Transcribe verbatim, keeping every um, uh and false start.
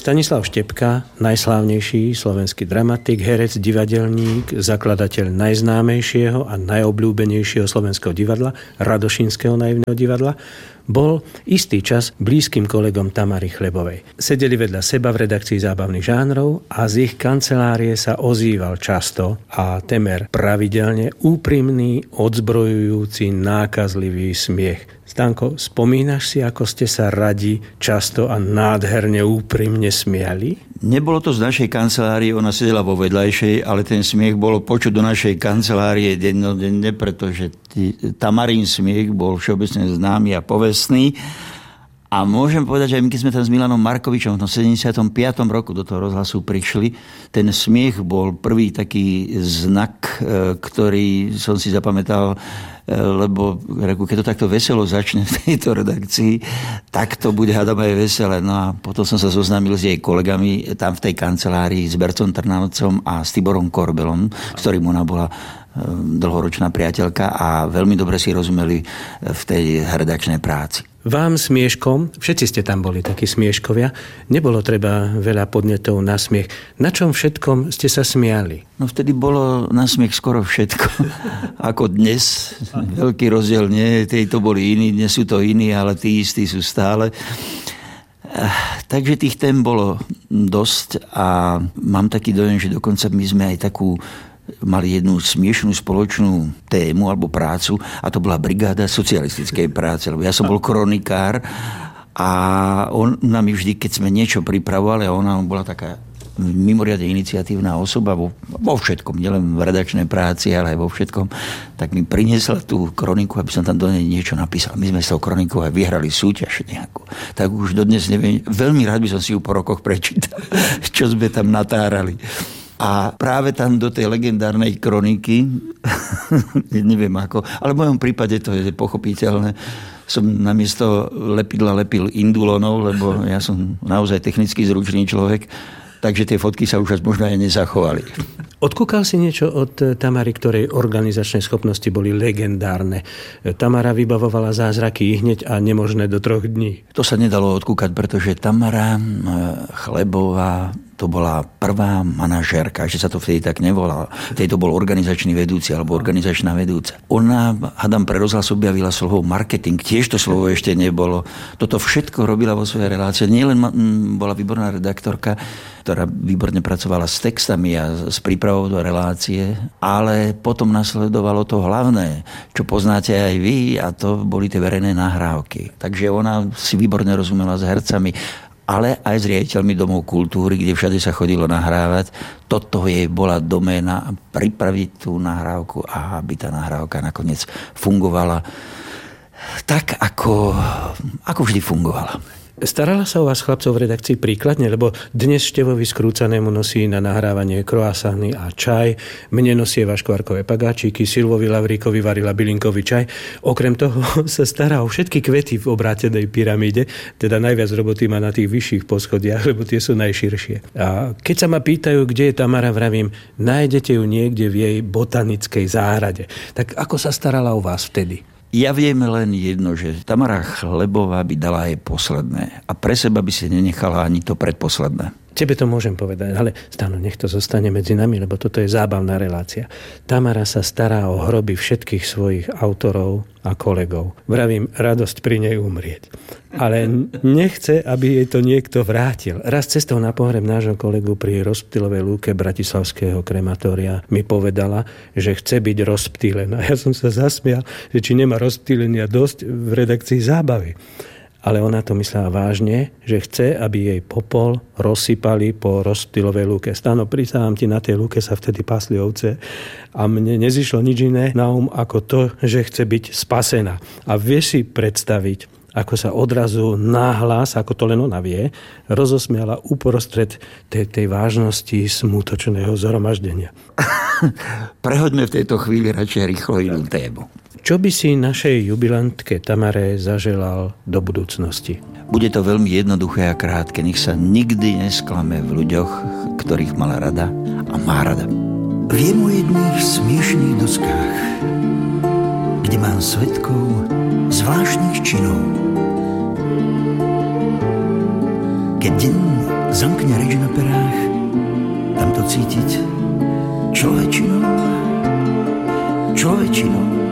Stanislav Štepka, najslávnejší slovenský dramatik, herec, divadelník, zakladateľ najznámejšieho a najobľúbenejšieho slovenského divadla, Radošínskeho naivného divadla, bol istý čas blízkym kolegom Tamary Chlebovej. Sedeli vedľa seba v redakcii zábavných žánrov a z ich kancelárie sa ozýval často a temer pravidelne úprimný, odzbrojujúci, nákazlivý smiech. Stanko, spomínaš si, ako ste sa radi, často a nádherne úprimne smiali? Nebolo to z našej kancelárie, ona sedela vo vedľajšej, ale ten smiech bolo počuť do našej kancelárie dennodenne, pretože Tamarín smiech bol všeobecne známy a povestný. A môžem povedať, že my keď sme tam s Milanom Markovičom v sedemdesiatom piatom roku do toho rozhlasu prišli, ten smiech bol prvý taký znak, ktorý som si zapamätal, lebo keď to takto veselo začne v tejto redakcii, tak to bude, hádam, aj veselé. No a potom som sa zoznámil s jej kolegami tam v tej kancelárii, s Bercom Trnavcom a s Tiborom Korbelom, s ktorým ona bola dlhoročná priateľka a veľmi dobre si rozumeli v tej redakčnej práci. Vám smieškom, všetci ste tam boli takí smieškovia, nebolo treba veľa podnetov na smiech. Na čom všetkom ste sa smiali? No vtedy bolo na smiech skoro všetko. Ako dnes. Veľký rozdiel nie, tí to boli iní, dnes sú to iní, ale tí istí sú stále. Takže tých tém bolo dosť a mám taký dojem, že dokonca my sme aj takú mali jednu smiešnú spoločnú tému alebo prácu a to bola brigáda socialistickej práce. Lebo ja som bol kronikár a on nám vždy, keď sme niečo pripravovali, a ona bola taká mimoriadne iniciatívna osoba vo, vo všetkom, nielen v redakčnej práci, ale aj vo všetkom, tak mi priniesla tú kroniku, aby som tam do nej niečo napísal. My sme s tou kronikou aj vyhrali súťaž nejakú. Tak už dodnes neviem, veľmi rád by som si ju po rokoch prečítal, čo sme tam natárali. A práve tam do tej legendárnej kroniky, neviem ako, ale v mojom prípade to je pochopiteľné, som namiesto lepidla lepil indulónov, lebo ja som naozaj technicky zručný človek, takže tie fotky sa už možno aj nezachovali. Odkúkal si niečo od Tamary, ktorej organizačné schopnosti boli legendárne. Tamara vybavovala zázraky hneď a nemožné do troch dní. To sa nedalo odkúkať, pretože Tamara Chlebová to bola prvá manažérka, že sa to vtedy tak nevolalo. Vtedy to bol organizačný vedúci alebo organizačná vedúca. Ona, hádam, pre rozhlas objavila slovo marketing, tiež to slovo ešte nebolo. Toto všetko robila vo svojej relácii. Nielen bola výborná redaktorka, ktorá výborne pracovala s textami a s prípravou do relácie, ale potom nasledovalo to hlavné, čo poznáte aj vy, a to boli tie verejné nahrávky. Takže ona si výborne rozumela s hercami, ale aj s riaditeľmi domov kultúry, kde všade sa chodilo nahrávať. Toto jej bola doména pripraviť tú nahrávku a aby tá nahrávka nakoniec fungovala tak, ako, ako vždy fungovala. Starala sa o vás chlapcov v redakcii príkladne, lebo dnes Števovi Skrúcanému nosí na nahrávanie croissany a čaj, mne nosieva škvarkové pagáčiky, Silvovi Lavríkovi varila bylinkový čaj. Okrem toho sa stará o všetky kvety v obrátenej pyramíde, teda najviac roboty má na tých vyšších poschodiach, lebo tie sú najširšie. A keď sa ma pýtajú, kde je Tamara, vravím, nájdete ju niekde v jej botanickej záhrade. Tak ako sa starala o vás vtedy? Ja viem len jedno, že Tamara Chlebová by dala aj posledné a pre seba by si nenechala ani to predposledné. Tebe to môžem povedať, ale Stano, nech to zostane medzi nami, lebo toto je zábavná relácia. Tamara sa stará o hroby všetkých svojich autorov a kolegov. Vravím, radosť pri nej umrieť. Ale nechce, aby jej to niekto vrátil. Raz cestou na pohreb nášho kolegu pri Rozptýlovej lúke bratislavského krematória mi povedala, že chce byť rozptýlená. Ja som sa zasmial, že či nemá rozptýlenia dosť v redakcii zábavy. Ale ona to myslela vážne, že chce, aby jej popol rozsypali po Rozptýlovej lúke. Stano, prisahám ti, na tej lúke sa vtedy pasli ovce a mne nezišlo nič iné na um ako to, že chce byť spasená. A vieš si predstaviť, ako sa odrazu náhlas, ako to len ona vie, rozosmiala uprostred tej, tej vážnosti smutočného zhromaždenia. Prehoďme v tejto chvíli radšej rýchlo inú tému. Čo by si našej jubilantke Tamare zaželal do budúcnosti? Bude to veľmi jednoduché a krátke. Nech sa nikdy nesklame v ľuďoch, ktorých mala rada a má rada. Viem o jedných smiešných doskách, kde mám svedkov zvláštnych činov. Keď deň zamkne reč na perách, tam to cítiť človečinou, človečinou.